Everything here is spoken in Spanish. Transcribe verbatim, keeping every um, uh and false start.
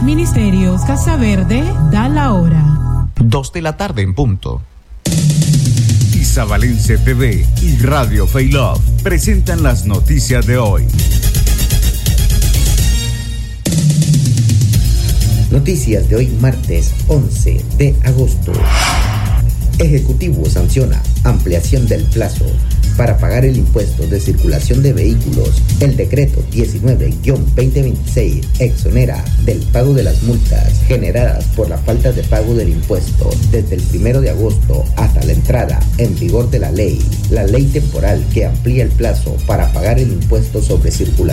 Ministerios Casa Verde da la hora. Dos de la tarde en punto. Isabalense T V y Radio Faylove presentan las noticias de hoy. Noticias de hoy martes once de agosto. Ejecutivo sanciona ampliación del plazo para pagar el impuesto de circulación de vehículos. El decreto diecinueve guión veinte veintiséis exonera del pago de las multas generadas por la falta de pago del impuesto desde el primero de agosto hasta la entrada en vigor de la ley. La ley temporal que amplía el plazo para pagar el impuesto sobre circulación